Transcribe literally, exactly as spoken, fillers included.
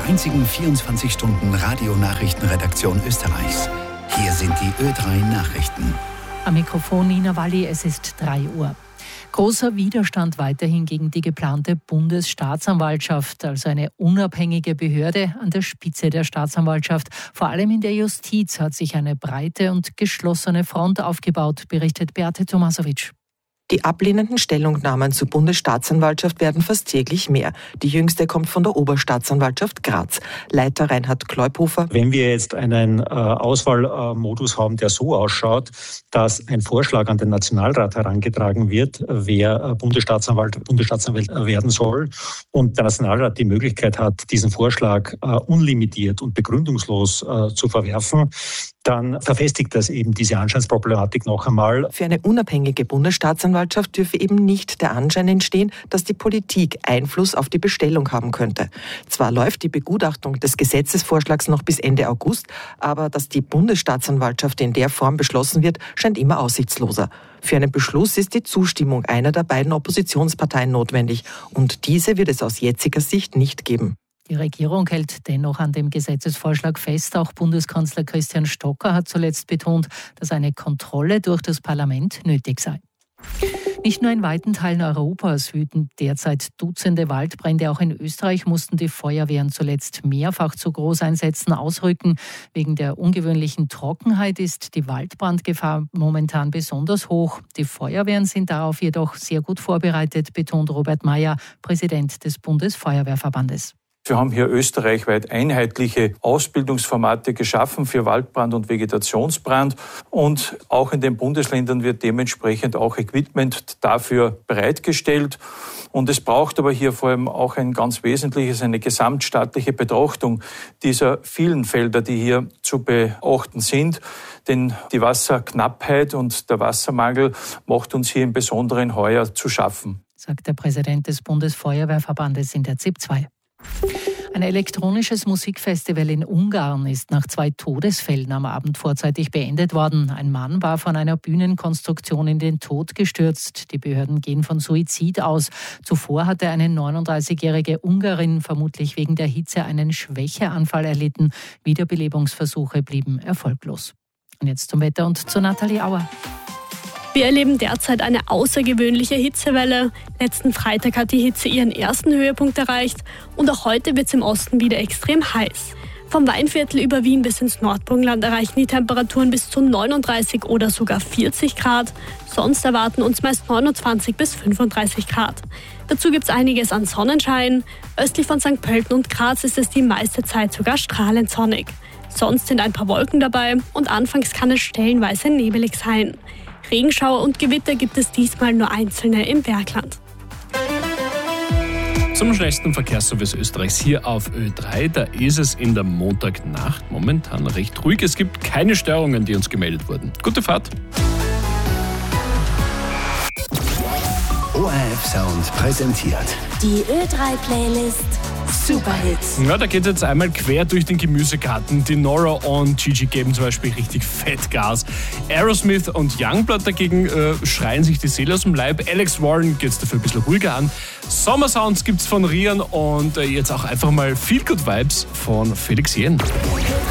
der einzigen vierundzwanzig Stunden Radionachrichtenredaktion Österreichs. Hier sind die Ö drei Nachrichten. Am Mikrofon Nina Walli, es ist drei Uhr. Großer Widerstand weiterhin gegen die geplante Bundesstaatsanwaltschaft, also eine unabhängige Behörde an der Spitze der Staatsanwaltschaft. Vor allem in der Justiz hat sich eine breite und geschlossene Front aufgebaut, berichtet Beate Tomasovic. Die ablehnenden Stellungnahmen zur Bundesstaatsanwaltschaft werden fast täglich mehr. Die jüngste kommt von der Oberstaatsanwaltschaft Graz. Leiter Reinhard Kleubhofer. Wenn wir jetzt einen äh, Auswahlmodus haben, der so ausschaut, dass ein Vorschlag an den Nationalrat herangetragen wird, wer äh, Bundesstaatsanwalt, Bundesstaatsanwalt werden soll, und der Nationalrat die Möglichkeit hat, diesen Vorschlag äh, unlimitiert und begründungslos äh, zu verwerfen, dann verfestigt das eben diese Anscheinsproblematik noch einmal. Für eine unabhängige Bundesstaatsanwaltschaft dürfe eben nicht der Anschein entstehen, dass die Politik Einfluss auf die Bestellung haben könnte. Zwar läuft die Begutachtung des Gesetzesvorschlags noch bis Ende August, aber dass die Bundesstaatsanwaltschaft in der Form beschlossen wird, scheint immer aussichtsloser. Für einen Beschluss ist die Zustimmung einer der beiden Oppositionsparteien notwendig, und diese wird es aus jetziger Sicht nicht geben. Die Regierung hält dennoch an dem Gesetzesvorschlag fest. Auch Bundeskanzler Christian Stocker hat zuletzt betont, dass eine Kontrolle durch das Parlament nötig sei. Nicht nur in weiten Teilen Europas wüten derzeit Dutzende Waldbrände. Auch in Österreich mussten die Feuerwehren zuletzt mehrfach zu Großeinsätzen ausrücken. Wegen der ungewöhnlichen Trockenheit ist die Waldbrandgefahr momentan besonders hoch. Die Feuerwehren sind darauf jedoch sehr gut vorbereitet, betont Robert Mayer, Präsident des Bundesfeuerwehrverbandes. Wir haben hier österreichweit einheitliche Ausbildungsformate geschaffen für Waldbrand und Vegetationsbrand, und auch in den Bundesländern wird dementsprechend auch Equipment dafür bereitgestellt. Und es braucht aber hier vor allem auch ein ganz wesentliches, eine gesamtstaatliche Betrachtung dieser vielen Felder, die hier zu beachten sind. Denn die Wasserknappheit und der Wassermangel macht uns hier im Besonderen heuer zu schaffen, sagt der Präsident des Bundesfeuerwehrverbandes in der Z I P zwei. Ein elektronisches Musikfestival in Ungarn ist nach zwei Todesfällen am Abend vorzeitig beendet worden. Ein Mann war von einer Bühnenkonstruktion in den Tod gestürzt. Die Behörden gehen von Suizid aus. Zuvor hatte eine neununddreißigjährige Ungarin vermutlich wegen der Hitze einen Schwächeanfall erlitten. Wiederbelebungsversuche blieben erfolglos. Und jetzt zum Wetter und zu Nathalie Auer. Wir erleben derzeit eine außergewöhnliche Hitzewelle. Letzten Freitag hat die Hitze ihren ersten Höhepunkt erreicht und auch heute wird es im Osten wieder extrem heiß. Vom Weinviertel über Wien bis ins Nordburgenland erreichen die Temperaturen bis zu neununddreißig oder sogar vierzig Grad. Sonst erwarten uns meist neunundzwanzig bis fünfunddreißig Grad. Dazu gibt es einiges an Sonnenschein. Östlich von Sankt Pölten und Graz ist es die meiste Zeit sogar strahlend sonnig. Sonst sind ein paar Wolken dabei und anfangs kann es stellenweise nebelig sein. Regenschauer und Gewitter gibt es diesmal nur einzelne im Bergland. Zum schnellsten Verkehrsservice Österreichs hier auf Ö drei. Da ist es in der Montagnacht momentan recht ruhig. Es gibt keine Störungen, die uns gemeldet wurden. Gute Fahrt. O R F Sound präsentiert die Ö drei Playlist Superhits. Ja, da geht jetzt einmal quer durch den Gemüsegarten. Die Nora und Gigi geben zum Beispiel richtig fett Gas. Aerosmith und Youngblood dagegen äh, schreien sich die Seele aus dem Leib. Alex Warren geht es dafür ein bisschen ruhiger an. Sommer Sounds gibt's von Rian und äh, jetzt auch einfach mal Feel Good Vibes von Felix Jähn.